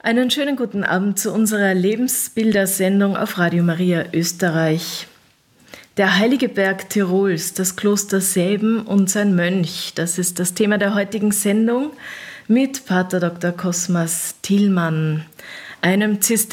Einen schönen guten Abend zu unserer Lebensbildersendung auf Radio Maria Österreich. Der heilige Berg Tirols, das Kloster Säben und sein Mönch, das ist das Thema der heutigen Sendung mit Pater Dr. Cosmas Thielmann, einem